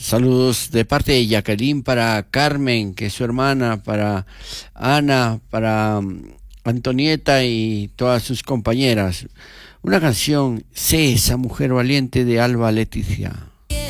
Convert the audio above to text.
Saludos de parte de Jacqueline para Carmen, que es su hermana, para Ana, para Antonieta y todas sus compañeras. Una canción, Sé esa mujer valiente de Alba Leticia.